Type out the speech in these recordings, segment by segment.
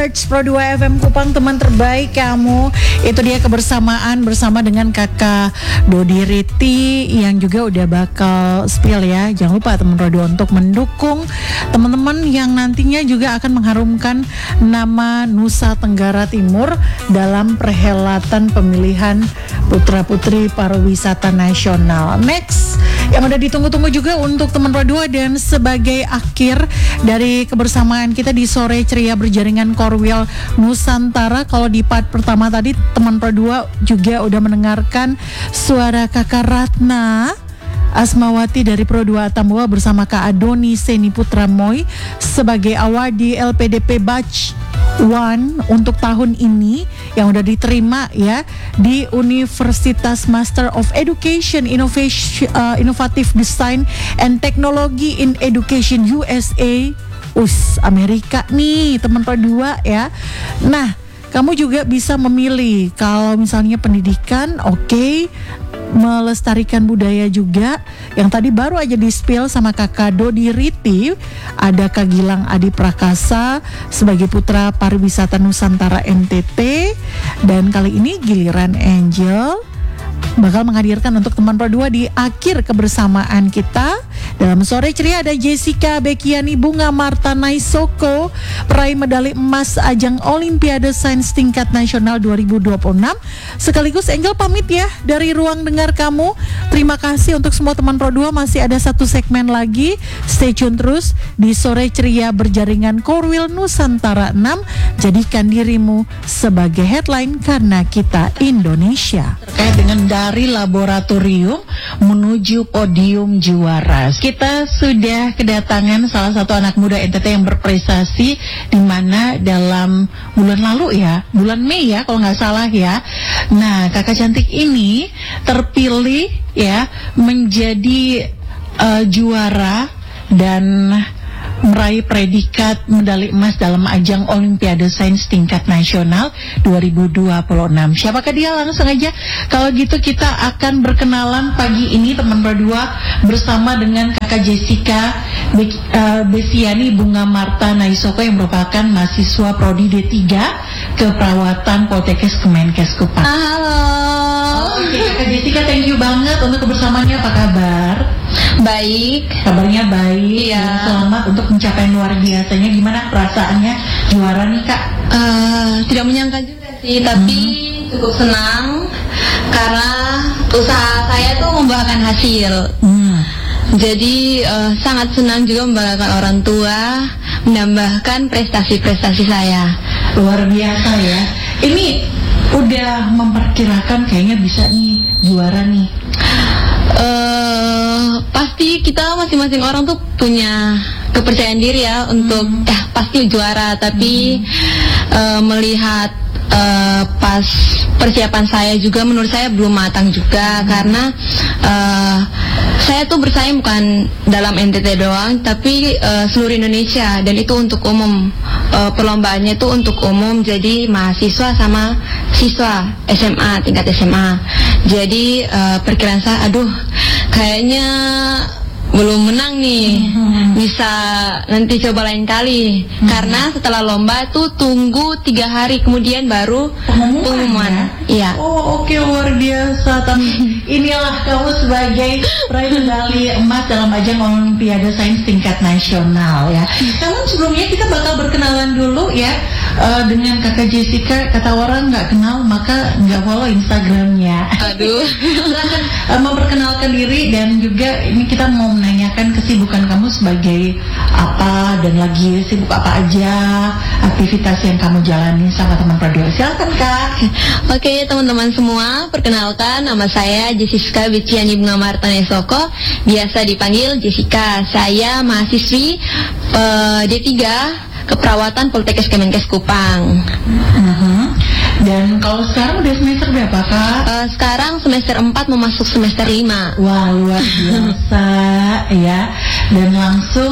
Hertz Pro 2 FM Kupang, teman terbaik kamu. Itu dia kebersamaan bersama dengan kakak Dodi Riti yang juga udah bakal spill ya. Jangan lupa teman Pro 2 untuk mendukung teman-teman yang nantinya juga akan mengharumkan nama Nusa Tenggara Timur dalam perhelatan pemilihan putra-putri pariwisata nasional. Next, yang udah ditunggu-tunggu juga untuk teman Pro 2 dan sebagai akhir dari kebersamaan kita di sore ceria berjaringan Korwil Nusantara. Kalau di part pertama tadi teman Pro 2 juga udah mendengarkan suara kakak Ratna Asmawati dari Pro 2 Atambua bersama Kak Adoni Seni Putra Moy sebagai awardee LPDP Batch 1 untuk tahun ini yang udah diterima ya di Universitas Master of Education Innovative Design and Technology in Education USA Amerika nih teman Pro 2 ya. Nah, kamu juga bisa memilih kalau misalnya pendidikan, oke, melestarikan budaya juga. Yang tadi baru aja di-spill sama kakak Dodi Riti, ada Kak Gilang Adi Prakasa sebagai putra pariwisata Nusantara NTT. Dan kali ini giliran Angel bakal menghadirkan untuk teman Pro 2 di akhir kebersamaan kita. Dalam sore ceria ada Jessica Bekiani Bunga Marta Naisoko, peraih medali emas ajang Olimpiade Sains tingkat nasional 2026. Sekaligus Angel pamit ya dari ruang dengar kamu. Terima kasih untuk semua teman Pro 2. Masih ada satu segmen lagi. Stay tune terus di sore ceria berjaringan Korwil Nusantara 6. Jadikan dirimu sebagai headline karena kita Indonesia. Terkait dengan dari laboratorium menuju podium juara. Kita sudah kedatangan salah satu anak muda NTT yang berprestasi, di mana dalam bulan lalu ya, bulan Mei ya kalau nggak salah ya. Nah, kakak cantik ini terpilih ya menjadi juara dan meraih predikat medali emas dalam ajang Olimpiade Sains tingkat nasional 2026. Siapakah dia? Langsung aja. Kalau gitu kita akan berkenalan pagi ini teman berdua bersama dengan kakak Jessica Besiani Bunga Marta Naisoko yang merupakan mahasiswa Prodi D3 Keperawatan Poltekkes Kemenkes Kupang. Halo. Oke, kakak Jessica, thank you banget untuk kebersamaannya. Apa kabar? Baik. Kabarnya baik. Iya. Dan selamat untuk pencapaian luar biasanya. Gimana perasaannya juara nih kak? Tidak menyangka juga sih, tapi cukup senang karena usaha saya tuh membuahkan hasil. Jadi sangat senang juga membanggakan orang tua, menambahkan prestasi-prestasi saya. Luar biasa ya. Ini udah memperkirakan kayaknya bisa nih juara nih. Pasti kita masing-masing orang tuh punya kepercayaan diri ya untuk pasti juara, tapi melihat pas persiapan saya juga menurut saya belum matang juga karena saya tuh bersaing bukan dalam NTT doang tapi seluruh Indonesia, dan itu untuk umum. Perlombaannya itu untuk umum, jadi mahasiswa sama siswa SMA, tingkat SMA. Jadi perkiraan saya, kayaknya belum menang nih, bisa nanti coba lain kali. Karena setelah lomba tuh tunggu 3 hari kemudian baru pengumuman. Iya. Oh oke, luar biasa. Inilah kamu sebagai peraih medali emas dalam ajang Olimpiade Sains tingkat nasional ya. Namun sebelumnya kita bakal berkenalan dulu ya dengan kakak Jessica. Kata orang nggak kenal maka nggak follow Instagramnya. Aduh. Silahkan memperkenalkan diri, dan juga ini kita mau menanyakan kesibukan kamu sebagai apa dan lagi sibuk apa aja, aktivitas yang kamu jalani sama teman radio. Silakan kak. Oke teman-teman semua, perkenalkan nama saya Jessica Beciani Bunga Marta Naisoko, biasa dipanggil Jessica. Saya mahasiswi D3 Keperawatan Poltekkes Kemenkes Kupang. Dan kalau sekarang udah semester berapa kak? Sekarang semester 4 mau masuk semester 5. Wah, luar biasa ya. Dan langsung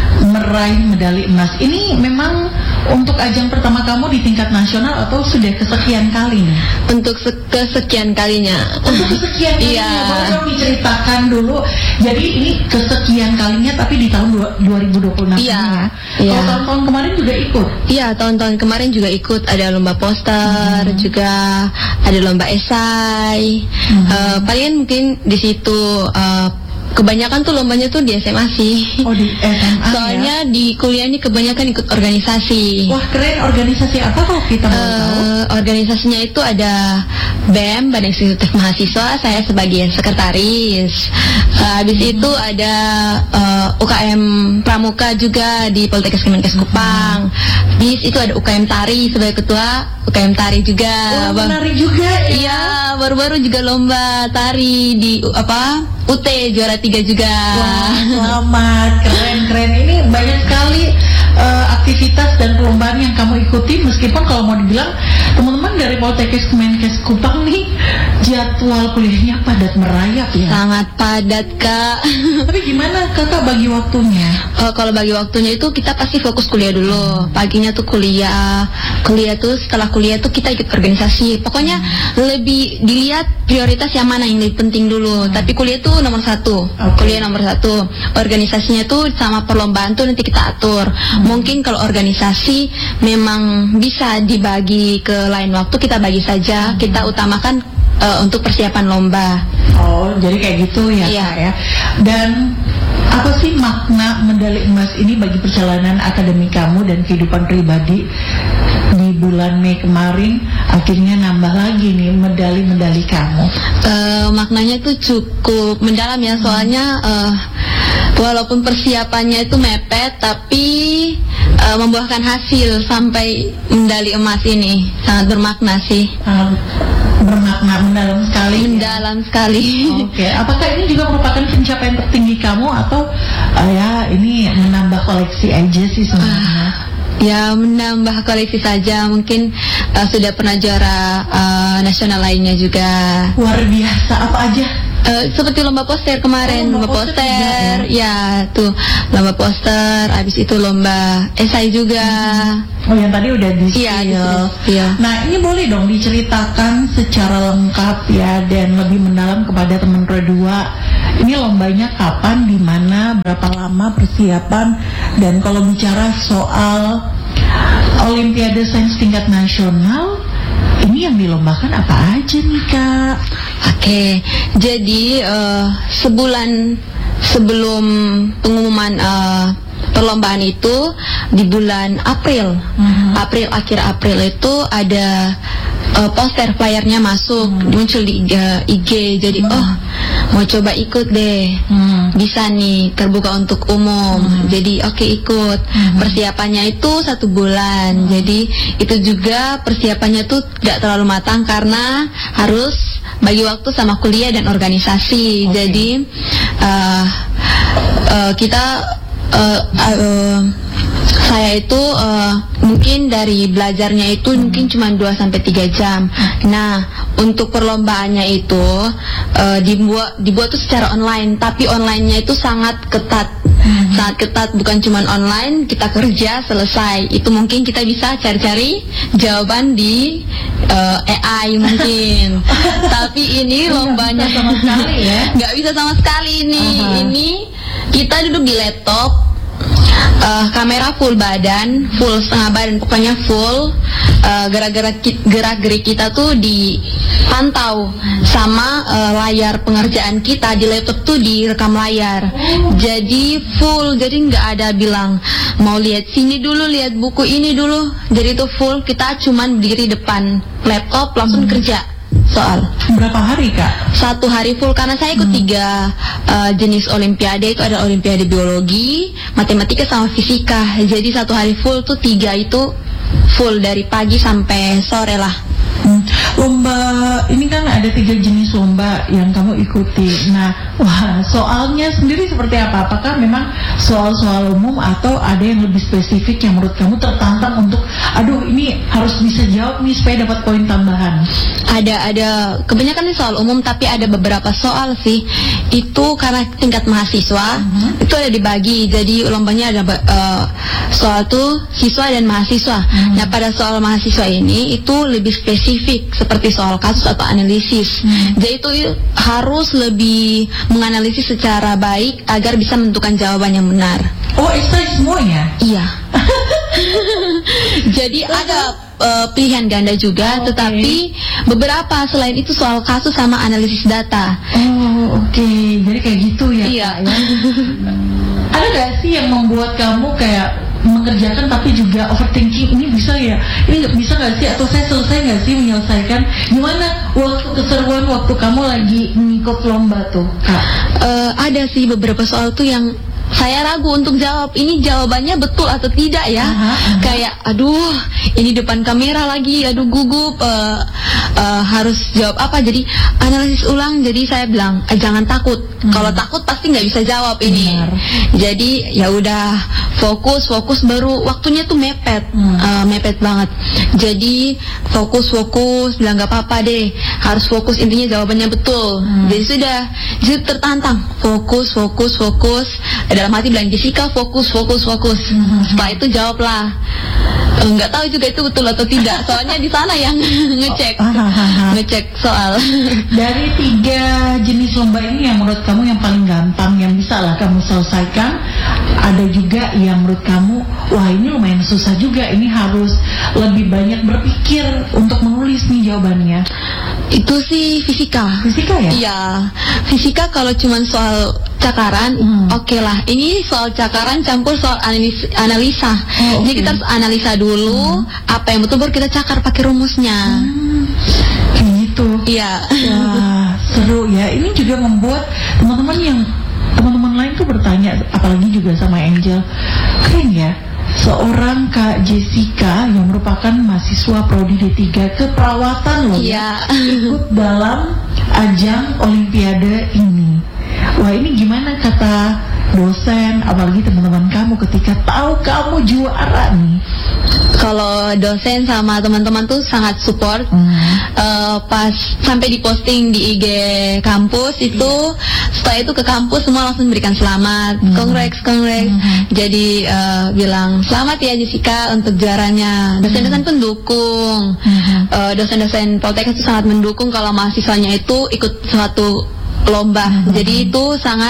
meraih medali emas. Ini memang untuk ajang pertama kamu di tingkat nasional atau sudah kesekian kali nih? Untuk kesekian kalinya. Untuk kesekian kalinya, Iya. boleh dong diceritakan dulu. Jadi ini kesekian kalinya tapi di tahun 2026 ini Iya. ya. Iya. Kalau tahun-tahun kemarin juga ikut? Iya, tahun-tahun kemarin juga ikut, ada lomba poster, juga ada lomba esai. Palingan mungkin di situ kebanyakan tuh lombanya tuh di SMA sih. Oh, di SMA Soalnya ya? di kuliah ini kebanyakan ikut organisasi. Wah, keren. Organisasi apa kalau kita mau tahu? Organisasinya itu ada BEM, Badan Eksekutif Mahasiswa, saya sebagai sekretaris. Habis itu ada UKM Pramuka juga di Politeknik Kemenkes Kupang. Habis itu ada UKM Tari sebagai ketua UKM Tari juga. Wah, menarik juga ya. Iya, baru-baru juga lomba tari di UT juara 3 juga. Wah, selamat, keren. Ini banyak sekali aktivitas dan perlombaan yang kamu ikuti. Meskipun kalau mau dibilang teman-teman dari Politeknik Kemenkes Kupang nih jadwal kuliahnya padat merayap ya. Sangat padat, Kak. Tapi gimana kakak bagi waktunya? Kalau bagi waktunya itu kita pasti fokus kuliah dulu. Paginya tuh kuliah tuh setelah kuliah tuh kita ikut organisasi. Pokoknya lebih dilihat prioritas yang mana yang lebih penting dulu. Tapi kuliah tuh nomor 1. Kuliah nomor 1. Organisasinya tuh sama perlombaan tuh nanti kita atur. Mungkin kalau organisasi memang bisa dibagi ke lain waktu, kita bagi saja. Kita utamakan untuk persiapan lomba. Oh, jadi kayak gitu ya, Iya. Kak ya. Dan apa sih makna medali emas ini bagi perjalanan akademik kamu dan kehidupan pribadi? Di bulan Mei kemarin akhirnya nambah lagi nih medali-medali kamu. Maknanya tuh cukup mendalam ya, soalnya walaupun persiapannya itu mepet, tapi membuahkan hasil sampai medali emas ini sangat bermakna sih. Bermakna mendalam sekali. Mendalam sekali. Oke, apakah ini juga merupakan pencapaian tertinggi kamu atau ya ini menambah koleksi aja sih sebenarnya? Ya, menambah koleksi saja. Mungkin sudah pernah juara nasional lainnya juga. Luar biasa, apa aja? Seperti lomba poster kemarin, lomba lomba poster poster, juga, ya tuh lomba poster. Habis itu lomba esai juga. Oh, yang tadi udah di Iya, spill. iya. Nah, ini boleh dong diceritakan secara lengkap ya dan lebih mendalam kepada teman Pro2. Ini lombanya kapan, di mana, berapa lama persiapan, dan kalau bicara soal Olimpiade Sains tingkat nasional, ini yang dilombakan apa aja nih, Kak? Oke, jadi sebulan sebelum pengumuman perlombaan itu di bulan April, akhir April itu ada poster flyernya masuk, muncul di IG. Jadi mau coba ikut deh, bisa nih, terbuka untuk umum. Jadi oke, ikut. Persiapannya itu 1 bulan. Jadi itu juga persiapannya tuh tidak terlalu matang karena harus bagi waktu sama kuliah dan organisasi. Jadi kita saya itu mungkin dari belajarnya itu mungkin cuma 2-3 jam. Nah, untuk perlombaannya itu dibuat tuh secara online, tapi online-nya itu sangat ketat. Sangat ketat, bukan cuma online, kita kerja selesai. Itu mungkin kita bisa cari-cari jawaban di AI mungkin. Tapi ini lombanya sama sekali ya. Nggak bisa sama sekali ini. Ini kita duduk di laptop, kamera full badan, full setengah badan, pokoknya full. Gerak-gerik kita tuh dipantau sama layar pengerjaan kita di laptop tuh direkam layar. Jadi full, jadi nggak ada bilang mau lihat sini dulu, lihat buku ini dulu. Jadi itu full, kita cuman berdiri depan laptop langsung kerja soal. Berapa hari, Kak? 1 hari full, karena saya ikut 3 jenis olimpiade. Itu ada olimpiade biologi, matematika sama fisika. Jadi 1 hari full tuh 3 itu full dari pagi sampai sore lah. Lomba ini kan ada 3 jenis lomba yang kamu ikuti. Nah, wah, soalnya sendiri seperti apa? Apakah memang soal-soal umum atau ada yang lebih spesifik yang menurut kamu tertantang untuk, aduh ini harus bisa jawab nih supaya dapat poin tambahan? Ada kebanyakan ini soal umum, tapi ada beberapa soal sih itu karena tingkat mahasiswa itu ada dibagi. Jadi lombanya ada soal tuh siswa dan mahasiswa. Nah, pada soal mahasiswa ini itu lebih spesifik seperti soal kasus atau analisis. Jadi itu harus lebih menganalisis secara baik agar bisa menentukan jawaban yang benar. Oh, ekstra semuanya? Iya. Jadi ada pilihan ganda juga, tetapi beberapa selain itu soal kasus sama analisis data. Oh, oke. Jadi kayak gitu ya. Iya. Kak, ya? Ada gak sih yang membuat kamu kayak mengerjakan tapi juga overthinking, ini bisa ya? Ini bisa gak sih? Atau saya selesai gak sih menyelesaikan? Gimana waktu keseruan waktu kamu lagi mengikut lomba tuh, Kak? Ada sih beberapa soal tuh yang saya ragu untuk jawab, ini jawabannya betul atau tidak ya. Kayak aduh, ini depan kamera lagi, aduh gugup, harus jawab apa. Jadi analisis ulang. Jadi saya bilang jangan takut, kalau takut pasti nggak bisa jawab ini. Jadi ya udah fokus baru waktunya tuh mepet, mepet banget. Jadi fokus bilang nggak apa-apa deh, harus fokus, intinya jawabannya betul. Jadi sudah, jadi tertantang fokus. Dalam hati bilang Jessica fokus. Setelah itu jawablah. Nggak tahu juga itu betul atau tidak, soalnya di sana yang ngecek soal. Dari 3 jenis lomba ini yang menurut kamu yang paling gampang, yang bisa lah kamu selesaikan, ada juga yang menurut kamu wah ini lumayan susah juga, ini harus lebih banyak berpikir untuk menulis nih jawabannya? Itu sih fisika ya? Iya, fisika kalau cuma soal cakaran oke lah. Ini soal cakaran campur soal analisa. Jadi kita harus analisa dulu apa yang betul, baru kita cakar pakai rumusnya. Kayak gitu. Iya. Wah, seru ya. Ini juga membuat teman-teman lain tuh bertanya, apalagi juga sama Angel. Keren ya, seorang Kak Jessica yang merupakan mahasiswa prodi D3 keperawatan loh, ikut dalam ajang olimpiade ini. Wah, ini gimana kata dosen, apalagi teman-teman kamu ketika tahu kamu juara nih? Kalau dosen sama teman-teman tuh sangat support. Pas sampai diposting di IG kampus itu, setelah itu ke kampus semua langsung berikan selamat, congrats. Jadi bilang selamat ya Jessica untuk juaranya. Dosen-dosen pun dukung. Dosen-dosen Poltek itu sangat mendukung kalau mahasiswanya itu ikut suatu lomba. Jadi itu sangat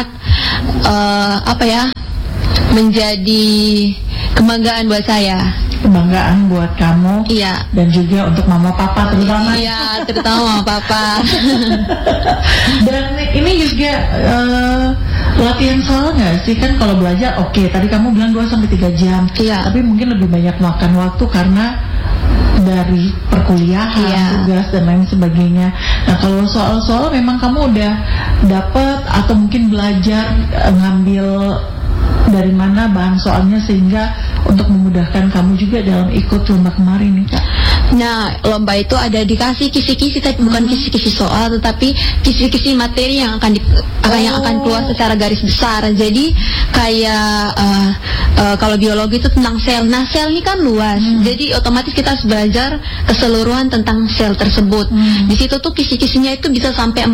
menjadi kebanggaan buat saya. Kebanggaan buat kamu. Iya. Dan juga untuk mama papa terutama. Iya, terutama mama papa. Dan ini juga latihan soal nggak sih? Kan kalau belajar oke, tadi kamu bilang 2-3 jam. Iya. Tapi mungkin lebih banyak makan waktu karena dari perkuliahan, tugas dan lain sebagainya. Nah, kalau soal-soal memang kamu udah dapet atau mungkin belajar ngambil dari mana bahan soalnya sehingga untuk memudahkan kamu juga dalam ikut lomba kemarin nih, Kak? Nah, lomba itu ada dikasih kisi-kisi, tapi bukan kisi-kisi soal, tetapi kisi-kisi materi yang akan keluar secara garis besar. Jadi kayak kalau biologi itu tentang sel. Nah, sel ini kan luas, jadi otomatis kita harus belajar keseluruhan tentang sel tersebut. Di situ tuh kisi-kisinya itu bisa sampai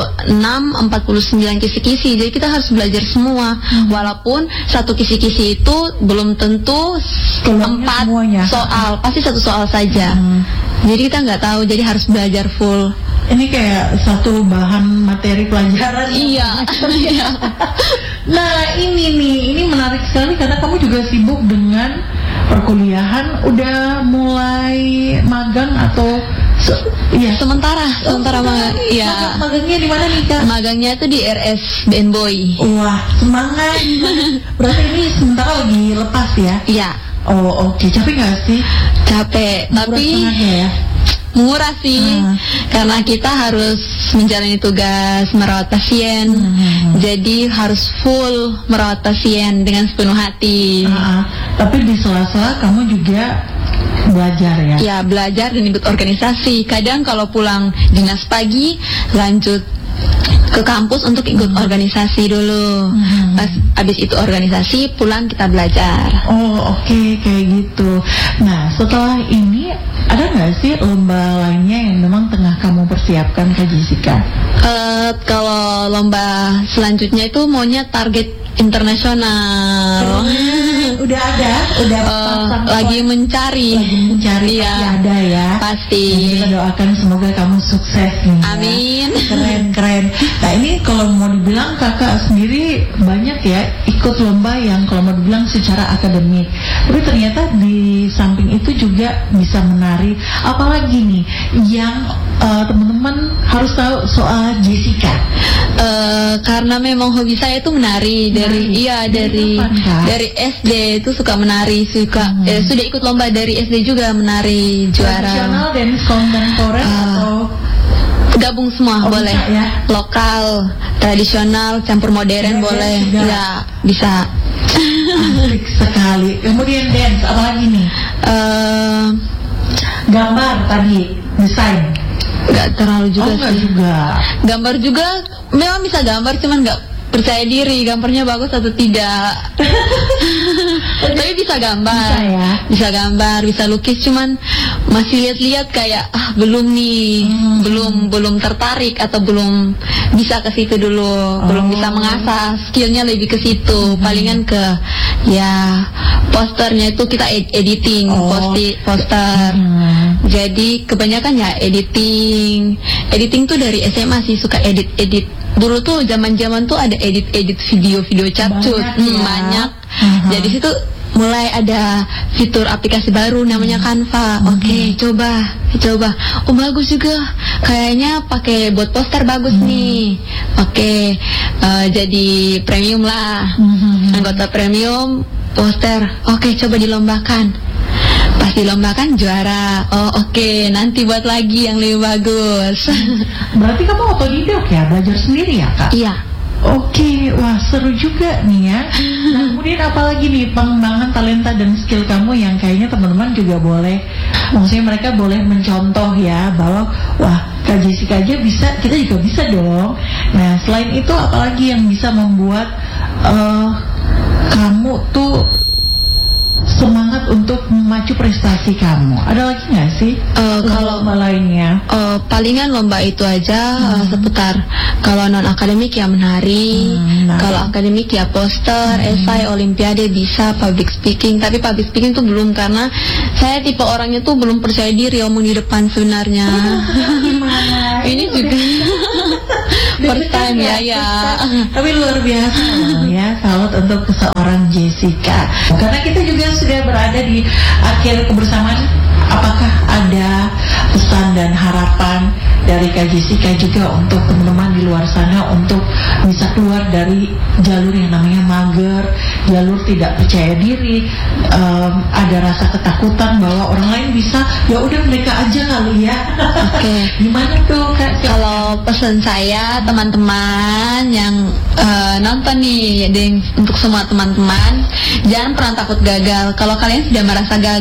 46-49 kisi-kisi. Jadi kita harus belajar semua. Walaupun satu kisi-kisi itu belum tentu 4 soal, pasti 1 soal saja. Jadi kita nggak tahu, jadi harus belajar full. Ini kayak satu bahan materi pelajaran. Iya. Nah, ini menarik sekali karena kamu juga sibuk dengan perkuliahan. Udah mulai magang atau sementara magang. Iya. Magangnya di mana nih, Kak? Magangnya itu di RS BN Boy. Wah, semangat. Berarti ini sementara lagi lepas ya? Iya. Oh, oke. Capek nggak sih? Capek, tapi murah sih, karena kita harus menjalani tugas merawat pasien. Jadi harus full merawat pasien dengan sepenuh hati. Tapi di sela-sela kamu juga belajar ya? Ya, belajar dan ikut organisasi. Kadang kalau pulang dinas pagi, lanjut ke kampus untuk ikut organisasi dulu. Pas abis itu organisasi, pulang kita belajar. Oh oke, kayak gitu. Nah setelah ini ada nggak sih lomba lainnya yang memang tengah kamu persiapkan, Kak Jessica? Kalau lomba selanjutnya itu maunya target internasional. Udah ada, udah pasang lagi mencari. Iya. Pasti ada ya. Pasti. Dan kita doakan semoga kamu sukses nih. Amin. Ya. Keren. Nah ini kalau mau dibilang kakak sendiri banyak ya ikut lomba yang kalau mau dibilang secara akademik. Tapi ternyata di samping itu juga bisa menari. Apalagi nih yang teman-teman harus tahu soal Jessica. Karena memang hobi saya itu menari dari SD itu suka menari, sudah ikut lomba dari SD juga menari juara. Tradisional, dance kontemporer atau gabung semua boleh. Ya? Lokal, tradisional, campur modern boleh. Ya, bisa. Asik sekali. Kemudian dance apa lagi nih? Gambar tadi, desain. Nggak terlalu juga sih. Gambar juga, memang bisa gambar, cuman nggak percaya diri gambarnya bagus atau tidak. Tapi bisa gambar, bisa gambar, bisa lukis, cuman masih lihat-lihat kayak belum nih, belum tertarik atau belum bisa ke situ dulu, belum bisa mengasah skillnya lebih ke situ. Palingan ke posternya itu kita editing, poster. Jadi kebanyakan ya editing tuh dari SMA sih, suka edit. Dulu tuh zaman-zaman tuh ada edit video capcut banyak. Jadi situ mulai ada fitur aplikasi baru namanya Canva. Oke, coba. Oh bagus juga. Kayaknya pakai buat poster bagus nih. Oke, jadi premium lah. Anggota premium poster. Oke, coba dilombakan. Pas dilombakan juara. Oh oke, nanti buat lagi yang lebih bagus. Berarti kamu otodidak ya, belajar sendiri ya Kak? Iya. Oke, wah seru juga nih ya. Nah kemudian apalagi nih pengembangan talenta dan skill kamu yang kayaknya teman-teman juga boleh, maksudnya mereka boleh mencontoh ya bahwa wah Kak Jessica aja bisa, kita juga bisa dong. Nah selain itu apalagi yang bisa membuat kamu tuh semangat untuk memacu prestasi kamu? Ada lagi nggak sih kalau lomba lainnya? Palingan lomba itu aja seputar. Kalau non akademik ya menari, kalau akademik ya poster, esai, olimpiade bisa, public speaking. Tapi public speaking tuh belum, karena saya tipe orangnya tuh belum percaya diri omong di depan sebenarnya. Gimana? Ini juga first time ya. Tapi luar biasa ya, salut untuk seorang Jessica. Karena kita juga sudah berada di akhir kebersamaan. Apakah ada pesan dan harapan dari Kak Jessica juga untuk teman-teman di luar sana untuk bisa keluar dari jalur yang namanya mager, jalur tidak percaya diri, ada rasa ketakutan bahwa orang lain bisa, ya udah mereka aja kali ya. Oke. Gimana tuh Kak? Kalau pesan saya teman-teman yang nonton nih, untuk semua teman-teman jangan pernah takut gagal. Kalau kalian sudah merasa gagal